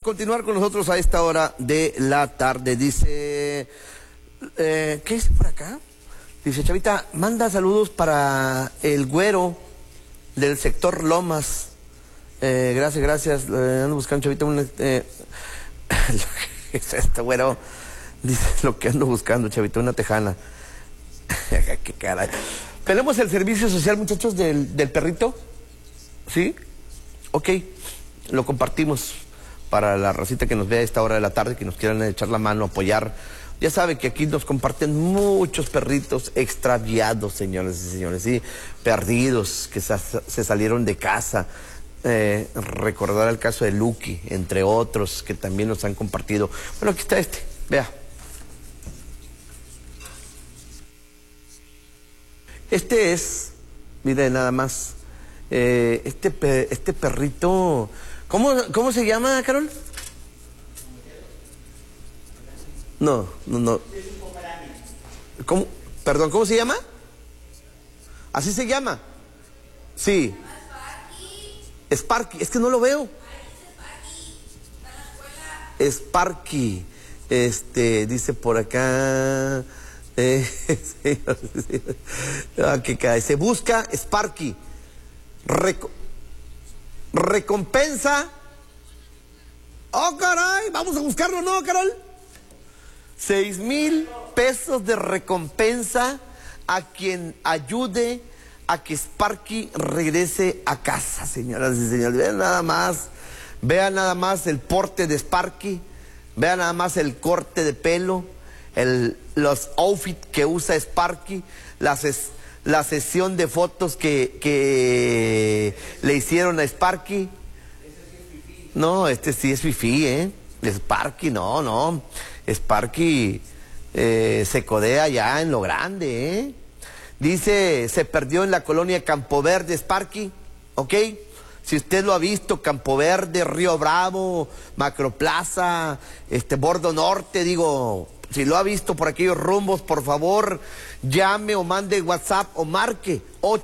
continuar con nosotros a esta hora de la tarde. Dice, ¿qué dice por acá? Dice, Chavita, manda saludos para el güero del sector Lomas. Gracias. Ando buscando, Chavita, este güero dice lo que ando buscando, Chavita, una tejana. Qué caray. Tenemos el servicio social, muchachos, del perrito. ¿Sí? Ok. Lo compartimos para la racita que nos vea a esta hora de la tarde, que nos quieran echar la mano, apoyar. Ya saben que aquí nos comparten muchos perritos extraviados, señores y señores, ¿sí? Perdidos, que se salieron de casa. Recordar el caso de Lucky, entre otros, que también nos han compartido. Bueno, aquí está este, vea. Este es, mire nada más, este perrito, ¿cómo se llama, Carol? No. ¿Cómo? Perdón, ¿cómo se llama? ¿Así se llama? Sí. Sparky, es que no lo veo. Sparky, dice por acá. Que cae. Se busca Sparky. Recompensa. Oh, caray, vamos a buscarlo, ¿no, Carol? 6,000 pesos de recompensa a quien ayude a que Sparky regrese a casa, señoras y señores. Vean nada más el porte de Sparky, vean nada más el corte de pelo, los outfits que usa Sparky, la sesión de fotos que le hicieron a Sparky. No, este sí es fifí, Sparky, no. Sparky se codea ya en lo grande, Dice, se perdió en la colonia Campo Verde, Sparky, ¿ok? Si usted lo ha visto, Campo Verde, Río Bravo, Macroplaza, Bordo Norte, si lo ha visto por aquellos rumbos, por favor, llame o mande WhatsApp o marque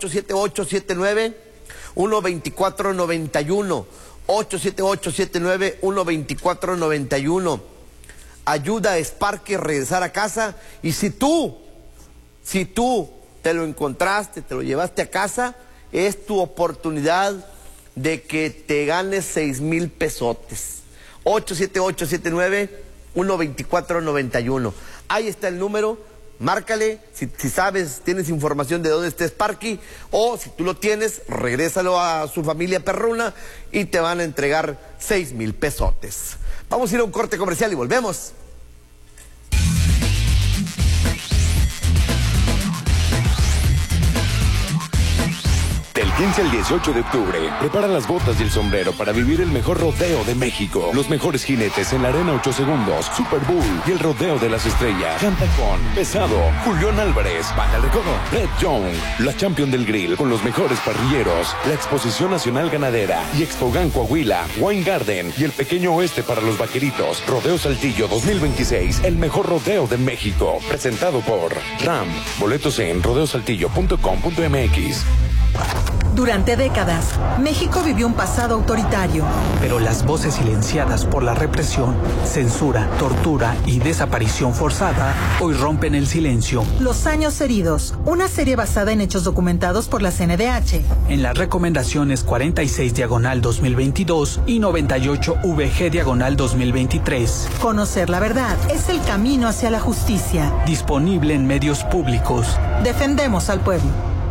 878-79-12491, 878-79-12491. Ayuda a Sparky a regresar a casa, y si tú te lo encontraste, te lo llevaste a casa, es tu oportunidad de que te ganes 6,000 pesotes. 878-79-12491. Ahí está el número, márcale, si sabes, tienes información de dónde está Sparky, o si tú lo tienes, regrésalo a su familia perruna y te van a entregar 6,000 pesotes. Vamos a ir a un corte comercial y volvemos. Del 15 al 18 de octubre, prepara las botas y el sombrero para vivir el mejor rodeo de México. Los mejores jinetes en la Arena 8 Segundos, Super Bowl y el Rodeo de las Estrellas. Canta con Pesado, Julián Álvarez, Baja el Recodo, Red Young, la Champion del Grill con los mejores parrilleros, la Exposición Nacional Ganadera y Expogan Coahuila, Wine Garden y el Pequeño Oeste para los Vaqueritos. Rodeo Saltillo 2026, el mejor rodeo de México. Presentado por RAM. Boletos en rodeosaltillo.com.mx. Durante décadas, México vivió un pasado autoritario. Pero las voces silenciadas por la represión, censura, tortura y desaparición forzada hoy rompen el silencio. Los años heridos, una serie basada en hechos documentados por la CNDH. En las recomendaciones 46/2022 y 98/VG/2023. Conocer la verdad es el camino hacia la justicia. Disponible en medios públicos. Defendemos al pueblo.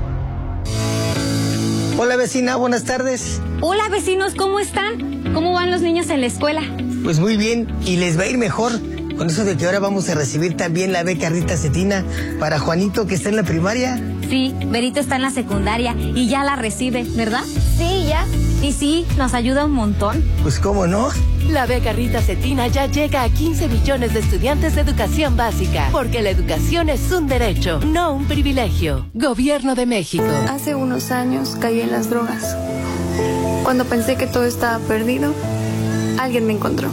Hola vecina, buenas tardes. Hola vecinos, ¿cómo están? ¿Cómo van los niños en la escuela? Pues muy bien, y les va a ir mejor con eso de que ahora vamos a recibir también la beca Rita Cetina para Juanito, que está en la primaria. Sí, Berito está en la secundaria y ya la recibe, ¿verdad? Sí, ya. Y sí, nos ayuda un montón. Pues cómo no. La beca Rita Cetina ya llega a 15 millones de estudiantes de educación básica, porque la educación es un derecho, no un privilegio. Gobierno de México. Hace unos años caí en las drogas. Cuando pensé que todo estaba perdido, alguien me encontró.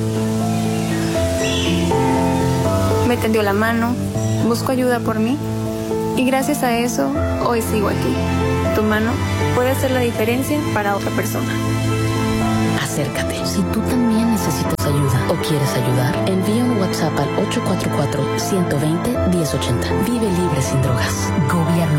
Me tendió la mano, buscó ayuda por mí, y gracias a eso, hoy sigo aquí. Tu mano puede hacer la diferencia para otra persona. Acércate. Si tú también necesitas quieres ayudar, envía un WhatsApp al 844-120-1080. Vive libre sin drogas. Gobierno